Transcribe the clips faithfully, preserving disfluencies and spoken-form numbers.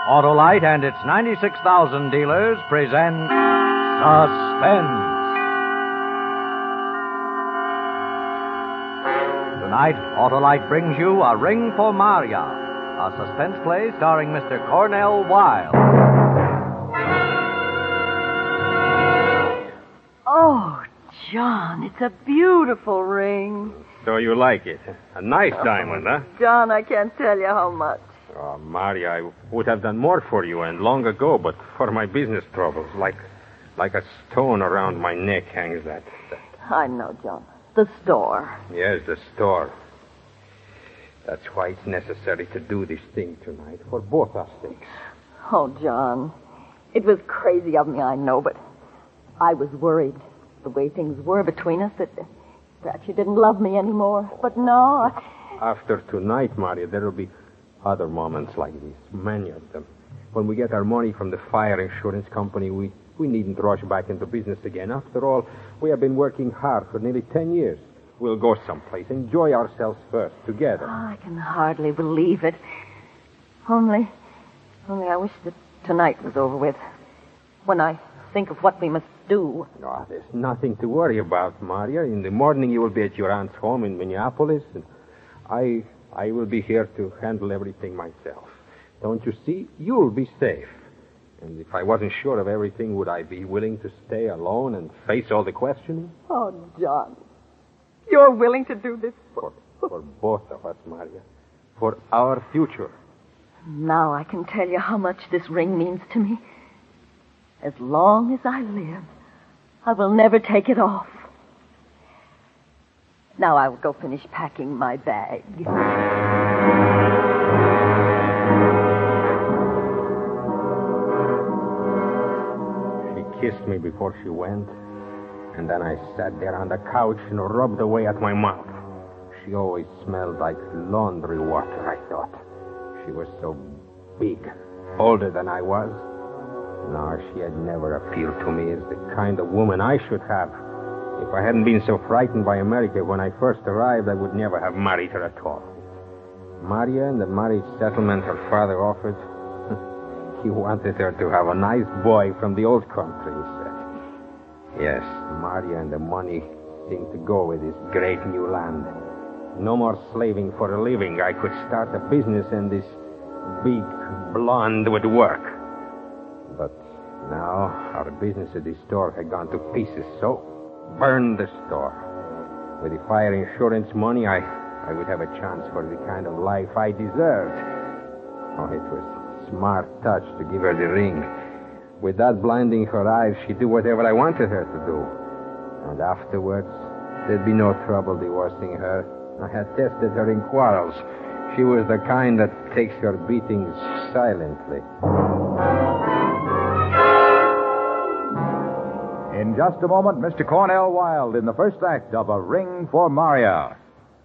Autolite and its ninety-six thousand dealers present Suspense. Tonight, Autolite brings you A Ring for Maria, a suspense play starring Mister Cornell Wilde. Oh, John, it's a beautiful ring. So you like it? A nice diamond, huh? John, I can't tell you how much. Oh, Maria, I would have done more for you and long ago, but for my business troubles, like like a stone around my neck hangs that. that. I know, John. The store. Yes, the store. That's why it's necessary to do this thing tonight, for both our sakes. Oh, John, it was crazy of me, I know, but I was worried the way things were between us that perhaps you didn't love me anymore. But no. I... After tonight, Maria, there will be other moments like this, many of them. When we get our money from the fire insurance company, we, we needn't rush back into business again. After all, we have been working hard for nearly ten years. We'll go someplace, enjoy ourselves first, together. Oh, I can hardly believe it. Only, only I wish that tonight was over with. When I think of what we must do. No, there's nothing to worry about, Maria. In the morning, you will be at your aunt's home in Minneapolis, and I... I will be here to handle everything myself. Don't you see? You'll be safe. And if I wasn't sure of everything, would I be willing to stay alone and face all the questioning? Oh, John. You're willing to do this for... For both of us, Maria. For our future. Now I can tell you how much this ring means to me. As long as I live, I will never take it off. Now I will go finish packing my bag. She kissed me before she went, and then I sat there on the couch and rubbed away at my mouth. She always smelled like laundry water, I thought. She was so big, older than I was. No, she had never appealed to me as the kind of woman I should have. If I hadn't been so frightened by America when I first arrived, I would never have married her at all. Maria and the marriage settlement her father offered, he wanted her to have a nice boy from the old country, he said. Yes, Maria and the money seemed to go with this great new land. No more slaving for a living. I could start a business and this big blonde would work. But now our business at the store had gone to pieces, so burned the store. With the fire insurance money, I, I would have a chance for the kind of life I deserved. Oh, it was a smart touch to give her the ring. Without blinding her eyes, she'd do whatever I wanted her to do. And afterwards, there'd be no trouble divorcing her. I had tested her in quarrels. She was the kind that takes her beatings silently. In just a moment, Mister Cornell Wilde in the first act of A Ring for Maria.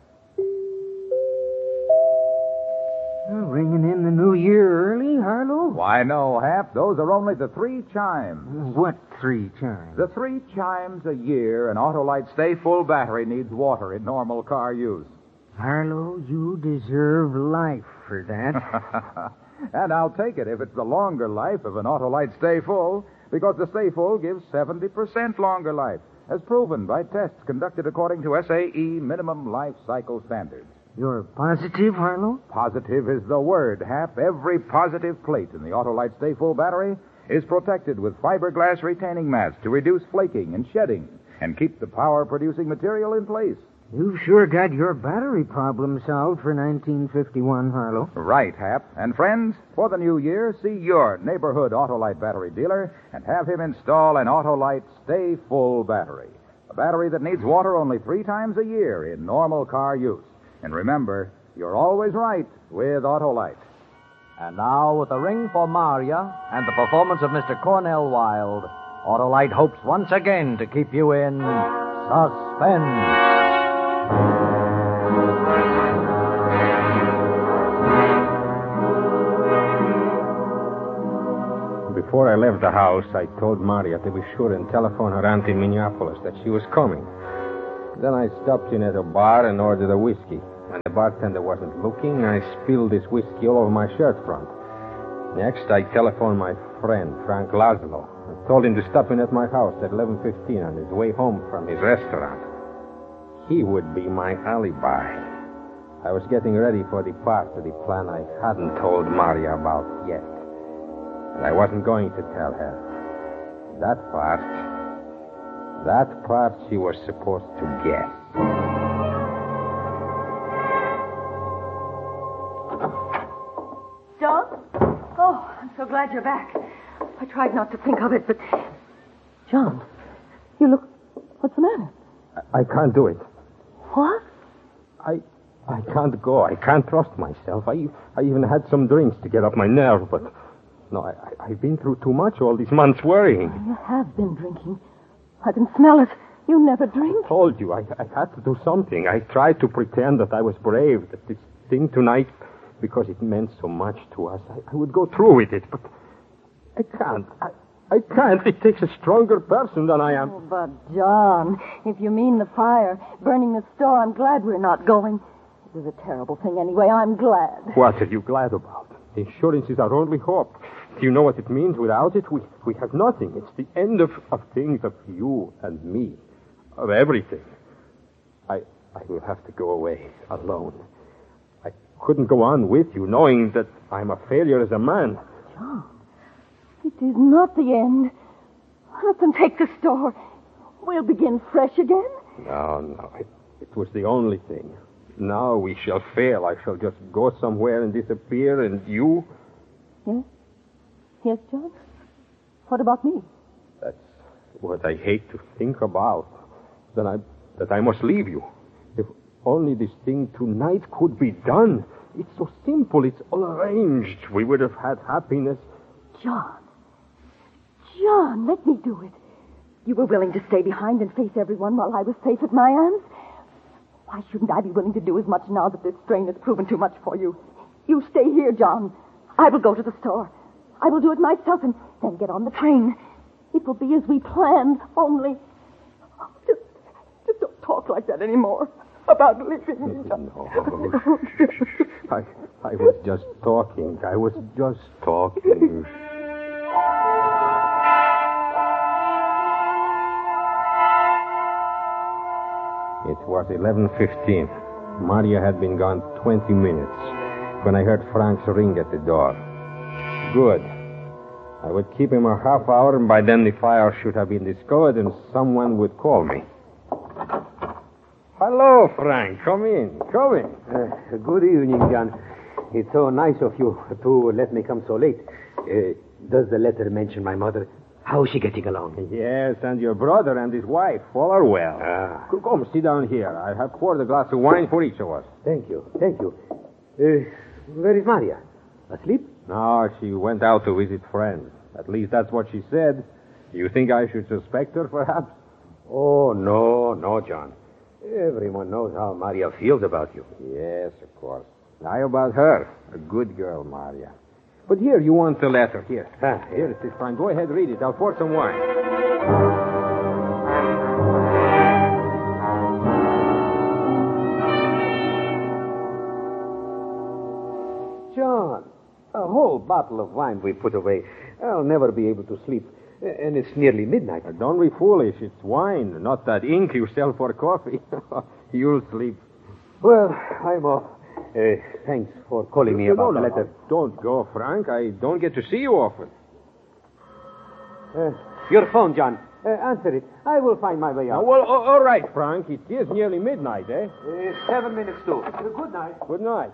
Ringing in the new year early, Harlow? Why, no, Hap. Those are only the three chimes. What three chimes? The three chimes a year an Autolite Stay Full battery needs water in normal car use. Harlow, you deserve life for that. And I'll take it if it's the longer life of an Autolite Stay Full, because the Stay Full gives seventy percent longer life, as proven by tests conducted according to S A E minimum life cycle standards. You're positive, Harlow? Positive is the word, Hap. Every positive plate in the Autolite Stay Full battery is protected with fiberglass retaining mats to reduce flaking and shedding and keep the power-producing material in place. You've sure got your battery problem solved for nineteen fifty-one, Harlow. Right, Hap. And friends, for the new year, see your neighborhood Autolite battery dealer and have him install an Autolite Stay Full battery. A battery that needs water only three times a year in normal car use. And remember, you're always right with Autolite. And now, with A Ring for Maria and the performance of Mister Cornell Wilde, Autolite hopes once again to keep you in suspense. Before I left the house, I told Maria to be sure and telephone her aunt in Minneapolis that she was coming. Then I stopped in at a bar and ordered a whiskey. When the bartender wasn't looking, I spilled this whiskey all over my shirt front. Next, I telephoned my friend, Frank Laszlo, and told him to stop in at my house at eleven fifteen on his way home from his restaurant. He would be my alibi. I was getting ready for the part of the plan I hadn't told Maria about yet. And I wasn't going to tell her. That part, that part she was supposed to guess. John? Oh, I'm so glad you're back. I tried not to think of it, but... John, you look... What's the matter? I, I can't do it. What? I I can't go. I can't trust myself. I I even had some drinks to get off my nerve, but... No, I, I, I've been through too much all these months worrying. You have been drinking. I can smell it. You never drink. I told you, I, I had to do something. I tried to pretend that I was brave, that this thing tonight, because it meant so much to us, I, I would go through with it, but I can't. I, I can't. It takes a stronger person than I am. Oh, but, John, if you mean the fire, burning the store, I'm glad we're not going. It was a terrible thing anyway. I'm glad. What are you glad about? Insurance is our only hope. Do you know what it means? Without it, we, we have nothing. It's the end of, of things, of you and me, of everything. I I will have to go away alone. I couldn't go on with you, knowing that I'm a failure as a man. John, it is not the end. Let them take the store. We'll begin fresh again. No, no. It, it was the only thing. Now we shall fail. I shall just go somewhere and disappear, and you... Yes? Yes, John? What about me? That's what I hate to think about. That I, that I must leave you. If only this thing tonight could be done. It's so simple. It's all arranged. We would have had happiness. John. John, let me do it. You were willing to stay behind and face everyone while I was safe at my aunt's. Why shouldn't I be willing to do as much now that this strain has proven too much for you? You stay here, John. I will go to the store. I will do it myself and then get on the train. It will be as we planned, only... Just, just don't talk like that anymore about leaving me. No. I, I was just talking. I was just talking. It was eleven fifteen. Maria had been gone twenty minutes when I heard Frank's ring at the door. Good. I would keep him a half hour, and by then the fire should have been discovered, and someone would call me. Hello, Frank. Come in. Come in. Uh, good evening, John. It's so nice of you to let me come so late. Uh, does the letter mention my mother? How is she getting along? Yes, and your brother and his wife all are well. Ah. Come, sit down here. I have poured a glass of wine for each of us. Thank you. Thank you. Uh, where is Maria? Asleep? No, she went out to visit friends. At least that's what she said. You think I should suspect her, perhaps? Oh, no, no, John. Everyone knows how Maria feels about you. Yes, of course. Now about her. A good girl, Maria. But here, you want the letter. Here. Ah, Here it is, Frank. Go ahead, read it. I'll pour some wine. John, a whole bottle of wine we put away. I'll never be able to sleep. And it's nearly midnight. Now, don't be foolish. It's wine, not that ink you sell for coffee. You'll sleep. Well, I'm off. Uh, thanks for calling me about no, the no, letter. Don't go, Frank. I don't get to see you often. Uh, your phone, John. Uh, answer it. I will find my way Now, out. well, a- all right, Frank. It is nearly midnight, eh? Uh, seven minutes to. Uh, good night. Good night.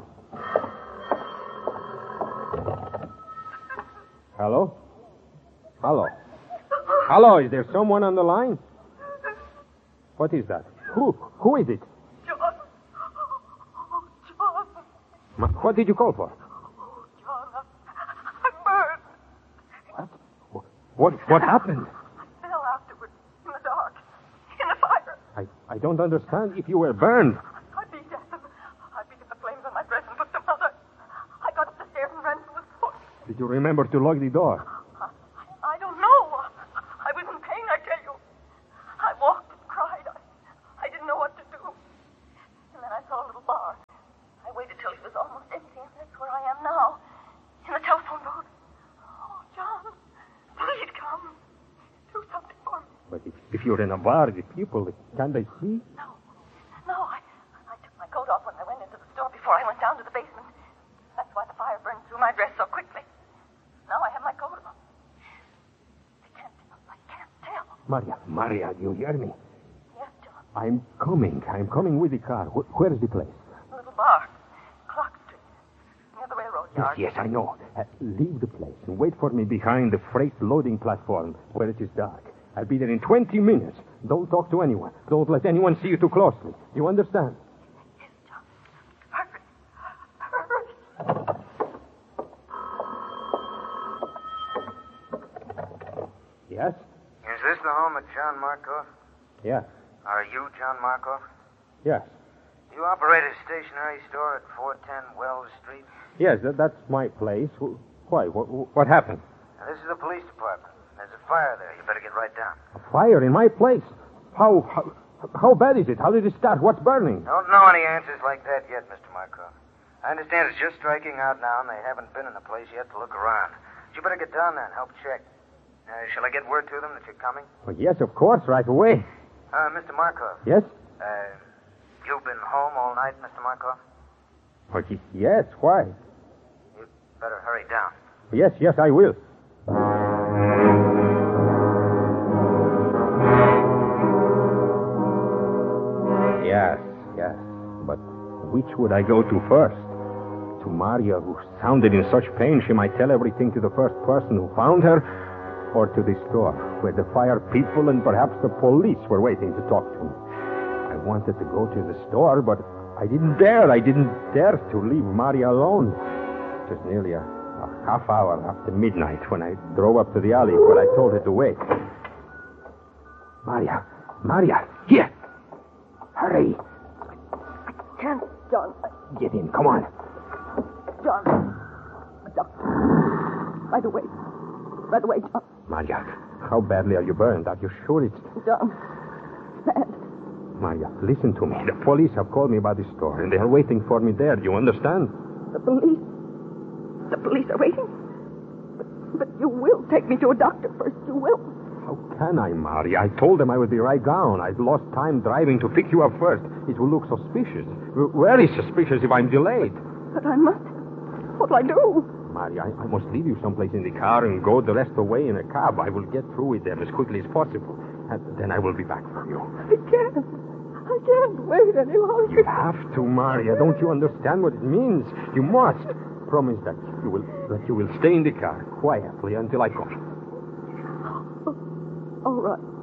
Hello? Hello? Hello, is there someone on the line? What is that? Who? Who is it? John. Oh, John. Ma- What did you call for? John, I'm burned. What? What, what happened? I fell afterwards in the dark, in the fire. I, I don't understand. If you were burned. I beat at them. I beat at the flames on my dress and put them out. I, I got up the stairs and ran to the foot. Did you remember to lock the door? I, I don't know. I was in pain, I tell you. I walked and cried. I, I didn't know what to do. And then I saw a little bar. I waited till it was almost empty, and that's where I am now. In the telephone booth. But if, if you're in a bar, the people, can they see? No. No, I, I took my coat off when I went into the store before I went down to the basement. That's why the fire burned through my dress so quickly. Now I have my coat on. I can't tell. I can't tell. Maria, Maria, do you hear me? Yes, John. I'm coming. I'm coming with the car. Wh- where is the place? A little bar. Clock Street. Near the railroad Yes, yard. yes, I know. Uh, leave the place and wait for me behind the freight loading platform where it is dark. I'll be there in twenty minutes. Don't talk to anyone. Don't let anyone see you too closely. You understand? Yes, John. Hurry. Hurry. Yes? Is this the home of John Markov? Yes. Are you John Markov? Yes. You operate a stationery store at four ten Wells Street? Yes, that, that's my place. Wh- Why? What, what happened? Now, this is the police department. There's a fire there. You better get right down. A fire in my place? How, how, how bad is it? How did it start? What's burning? Don't know any answers like that yet, Mister Markov. I understand it's just striking out now, and they haven't been in the place yet to look around. But you better get down there and help check. Uh, shall I get word to them that you're coming? Well, yes, of course, right away. Uh, Mister Markov. Yes? Uh, you've been home all night, Mister Markov? Well, y- yes, why? You'd better hurry down. Yes, yes, I will. Yes, yes. But which would I go to first? To Maria, who sounded in such pain she might tell everything to the first person who found her, or to the store, where the fire people and perhaps the police were waiting to talk to me. I wanted to go to the store, but I didn't dare. I didn't dare to leave Maria alone. It was nearly a, a half hour after midnight when I drove up to the alley where I told her to wait. Maria, Maria, here. Hurry. Can't, John. I, Get in, come on. John. Doctor. By the way. By the way, John. Maria, how badly are you burned? Are you sure it's... John. Bad. Maria, listen to me. The police have called me about the store, and they are waiting for me there. Do you understand? The police. The police are waiting. But, but you will take me to a doctor first. You will. How can I, Maria? I told them I would be right down. I've lost time driving to pick you up first. It will look suspicious. Very suspicious if I'm delayed. But I must. What'll I do? Maria, I, I must leave you someplace in the car and go the rest of the way in a cab. I will get through with them as quickly as possible. And then I will be back for you. I can't. I can't wait any longer. You have to, Maria. Don't you understand what it means? You must. Promise that you will that you will stay in the car quietly until I call. All right.